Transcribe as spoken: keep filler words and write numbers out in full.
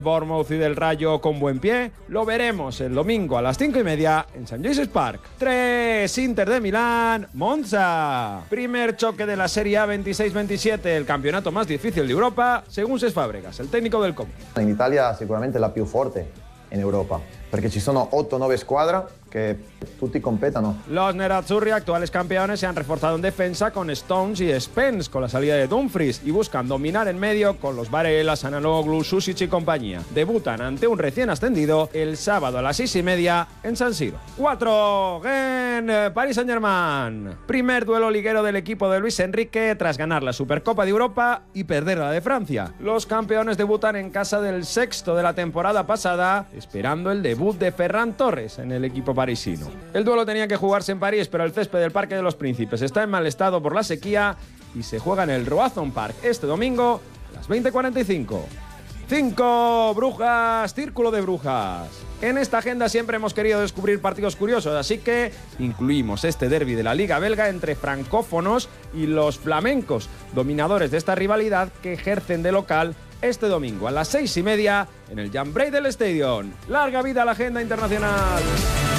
Bournemouth y del Rayo con buen pie, lo veremos el domingo a las cinco y media en Saint James's Park. tres. Inter de Milán, Monza. Primer choque de la Serie A veintiséis veintisiete, el campeonato más difícil de Europa, según Cesc Fabregas, el técnico del Como. In Italia sicuramente la più forte in Europa, perché ci sono otto nove squadre que tutti competano. Los nerazzurri, actuales campeones, se han reforzado en defensa con Stones y Spence, con la salida de Dumfries, y buscan dominar en medio con los Varela, Sananoglu, Susic y compañía. Debutan ante un recién ascendido el sábado a las seis y media en San Siro. cuatro. Gen, Paris Saint-Germain. Primer duelo liguero del equipo de Luis Enrique tras ganar la Supercopa de Europa y perder la de Francia. Los campeones debutan en casa del sexto de la temporada pasada, esperando el debut de Ferran Torres en el equipo parisino. El duelo tenía que jugarse en París, pero el césped del Parque de los Príncipes está en mal estado por la sequía y se juega en el Roazhon Park este domingo a las veinte cuarenta y cinco. cinco. Brujas, Círculo de Brujas. En esta agenda siempre hemos querido descubrir partidos curiosos, así que incluimos este derbi de la Liga Belga entre francófonos y los flamencos, dominadores de esta rivalidad que ejercen de local este domingo a las seis y media en el Jan Breydel Stadium. ¡Larga vida a la agenda internacional!